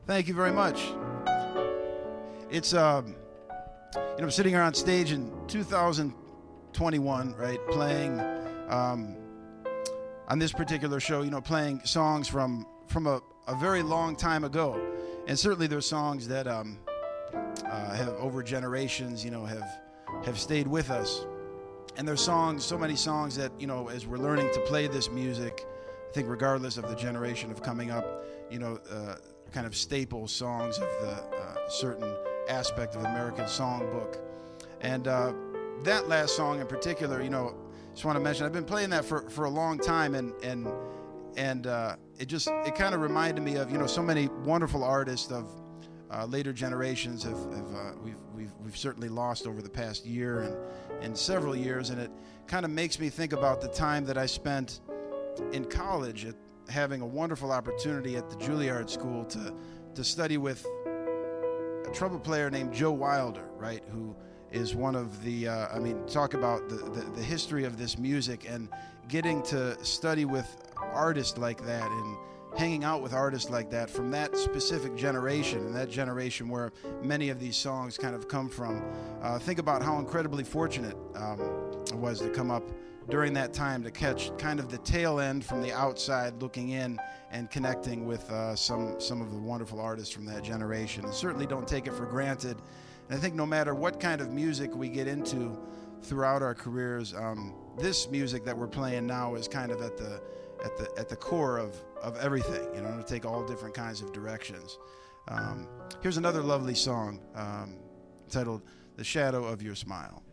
Thank you very much. It's I'm sitting here on stage in 2021, right, playing on this particular show, playing songs from a very long time ago, and certainly there's songs that have over generations, have stayed with us, and there's so many songs that as we're learning to play this music, I think regardless of the generation of coming up, kind of staple songs of the certain aspect of the American songbook. And that last song in particular, just want to mention, I've been playing that for a long time, and it kind of reminded me of so many wonderful artists of later generations we've certainly lost over the past year and several years, and it kind of makes me think about the time that I spent in college having a wonderful opportunity at the Juilliard School to study with a trumpet player named Joe Wilder, right, who is one of the, talk about the history of this music, and getting to study with artists like that and hanging out with artists like that from that specific generation, and that generation where many of these songs kind of come from. Think about how incredibly fortunate I was to come up during that time to catch kind of the tail end from the outside looking in and connecting with some of the wonderful artists from that generation. And certainly don't take it for granted. And I think no matter what kind of music we get into throughout our careers, this music that we're playing now is kind of at the core of everything, to take all different kinds of directions. Here's another lovely song titled "The Shadow of Your Smile."